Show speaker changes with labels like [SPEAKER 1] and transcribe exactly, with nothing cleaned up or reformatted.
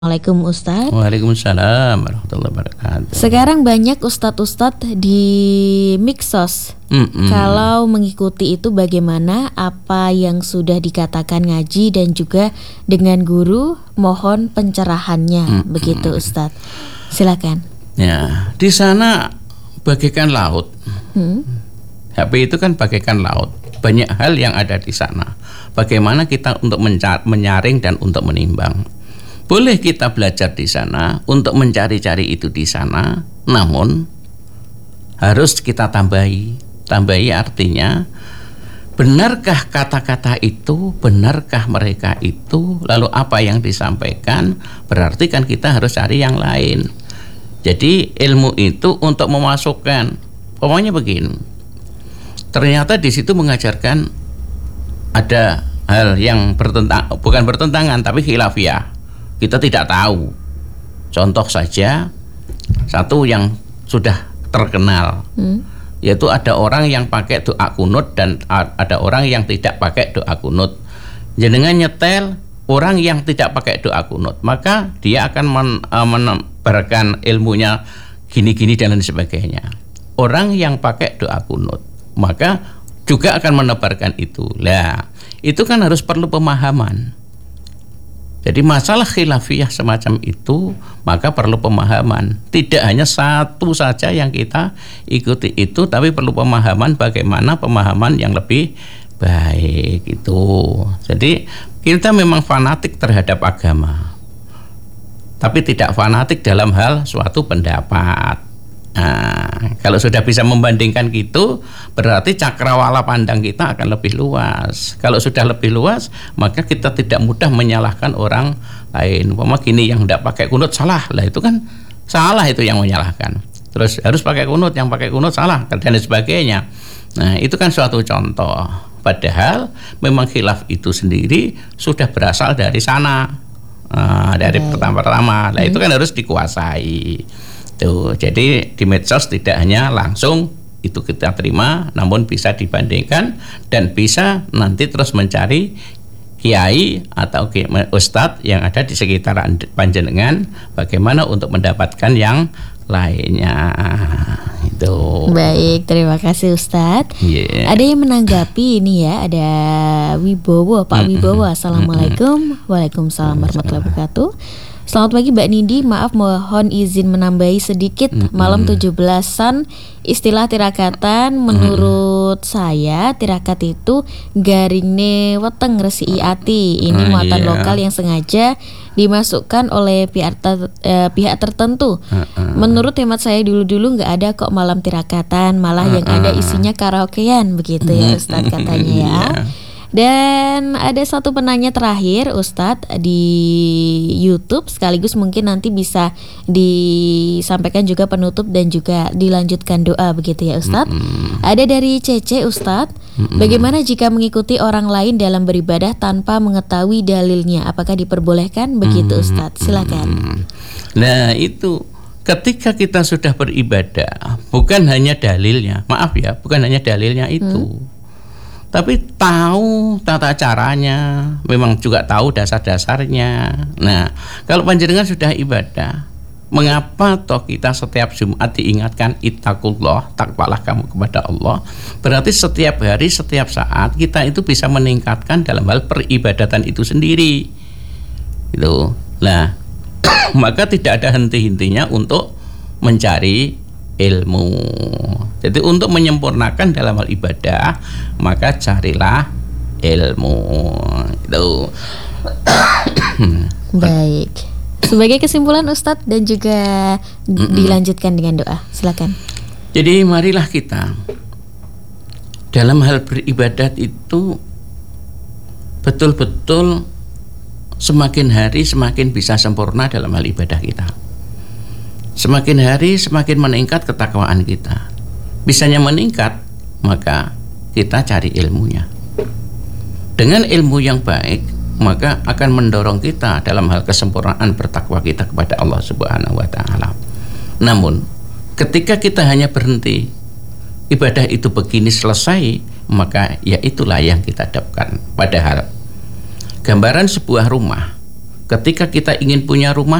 [SPEAKER 1] Assalamualaikum Ustadz.
[SPEAKER 2] Waalaikumsalam warahmatullahi wabarakatuh.
[SPEAKER 1] Sekarang banyak ustadz-ustadz di Mixos.
[SPEAKER 2] Mm-mm.
[SPEAKER 1] Kalau mengikuti itu bagaimana apa yang sudah dikatakan ngaji dan juga dengan guru, mohon pencerahannya. Mm-mm. Begitu Ustadz. Silakan.
[SPEAKER 2] Ya, di sana bagaikan laut.
[SPEAKER 1] Hmm?
[SPEAKER 2] H P itu kan bagaikan laut. Banyak hal yang ada di sana. Bagaimana kita untuk mencar- menyaring dan untuk menimbang. Boleh kita belajar di sana untuk mencari-cari itu di sana, namun harus kita tambahi. Tambahi artinya, benarkah kata-kata itu, benarkah mereka itu, lalu apa yang disampaikan, berarti kan kita harus cari yang lain. Jadi ilmu itu untuk memasukkan, pokoknya begini, ternyata di situ mengajarkan ada hal yang bertentang, bukan bertentangan tapi khilafiyah. Kita tidak tahu. Contoh saja satu yang sudah terkenal, hmm. yaitu ada orang yang pakai doa kunut dan ada orang yang tidak pakai doa kunut. Jenengan nyetel orang yang tidak pakai doa kunut, maka dia akan men- menebarkan ilmunya gini-gini dan lain sebagainya. Orang yang pakai doa kunut, maka juga akan menebarkan itu. Lah, itu kan harus perlu pemahaman. Jadi masalah khilafiyah semacam itu maka perlu pemahaman. Tidak hanya satu saja yang kita ikuti itu, tapi perlu pemahaman bagaimana pemahaman yang lebih baik itu. Jadi kita memang fanatik terhadap agama, tapi tidak fanatik dalam hal suatu pendapat. Nah, kalau sudah bisa membandingkan gitu, berarti cakrawala pandang kita akan lebih luas. Kalau sudah lebih luas, maka kita tidak mudah menyalahkan orang lain. Umpama gini, yang tidak pakai kunut salah, lah itu kan salah itu yang menyalahkan. Terus harus pakai kunut, yang pakai kunut salah dan sebagainya. Nah, itu kan suatu contoh. Padahal memang khilaf itu sendiri sudah berasal dari sana, nah, dari okay. pertama-tama. Nah, hmm. itu kan harus dikuasai. Tuh, jadi di medsos tidak hanya langsung itu kita terima, namun bisa dibandingkan dan bisa nanti terus mencari kiai atau ustadz yang ada di sekitaran panjenengan bagaimana untuk mendapatkan yang lainnya. Itu.
[SPEAKER 1] Baik, terima kasih Ustadz. Yeah. Ada yang menanggapi ini ya, ada Wibowo, Pak mm-hmm. Wibowo. Assalamualaikum. Mm-hmm. Waalaikumsalam warahmatullahi wabarakatuh. Selamat pagi Mbak Nindi, maaf mohon izin menambahi sedikit. Mm-hmm. Malam tujuh belasan istilah tirakatan menurut mm-hmm. saya tirakat itu garingne weteng resi ati. Ini oh, muatan iya. lokal yang sengaja dimasukkan oleh pihak ter, eh, pihak tertentu. Mm-hmm. Menurut hemat saya dulu-dulu nggak ada kok malam tirakatan, malah mm-hmm. yang ada isinya karaokean begitu ya Ustadz katanya ya. Yeah. Dan ada satu penanya terakhir Ustadz di YouTube, sekaligus mungkin nanti bisa disampaikan juga penutup dan juga dilanjutkan doa begitu ya Ustadz. Mm-hmm. Ada dari Cece Ustadz, mm-hmm. bagaimana jika mengikuti orang lain dalam beribadah tanpa mengetahui dalilnya, apakah diperbolehkan begitu Ustadz? Silakan.
[SPEAKER 2] Nah itu ketika kita sudah beribadah, bukan hanya dalilnya, maaf ya, bukan hanya dalilnya itu. Hmm. Tapi tahu tata caranya, memang juga tahu dasar-dasarnya. Nah, kalau panjenengan sudah ibadah, mengapa toh kita setiap Jumat diingatkan ittaqullah, takwalah kamu kepada Allah? Berarti setiap hari, setiap saat kita itu bisa meningkatkan dalam hal peribadatan itu sendiri. Gitu. Nah, maka tidak ada henti-hentinya untuk mencari ilmu. Jadi untuk menyempurnakan dalam hal ibadah, maka carilah ilmu. Itu.
[SPEAKER 1] Baik. Sebagai kesimpulan Ustadz dan juga Mm-mm. dilanjutkan dengan doa. Silakan.
[SPEAKER 2] Jadi marilah kita dalam hal beribadat itu betul-betul semakin hari semakin bisa sempurna dalam hal ibadah kita. Semakin hari semakin meningkat ketakwaan kita. Bisanya meningkat, maka kita cari ilmunya. Dengan ilmu yang baik, maka akan mendorong kita dalam hal kesempurnaan bertakwa kita kepada Allah Subhanahu wa taala. Namun, ketika kita hanya berhenti ibadah itu begini selesai, maka ya itulah yang kita dapatkan. Padahal gambaran sebuah rumah Ketika kita ingin punya rumah,